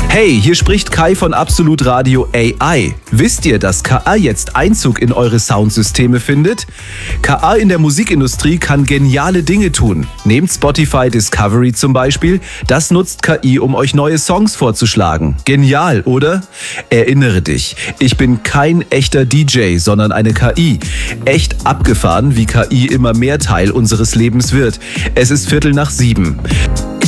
Hey, hier spricht Kai von Absolut Radio AI. Wisst ihr, dass KI jetzt Einzug in eure Soundsysteme findet? KI in der Musikindustrie kann geniale Dinge tun. Nehmt Spotify Discovery zum Beispiel. Das nutzt KI, um euch neue Songs vorzuschlagen. Genial, oder? Erinnere dich, ich bin kein echter DJ, sondern eine KI. Echt abgefahren, wie KI immer mehr Teil unseres Lebens wird. Es ist 6:15.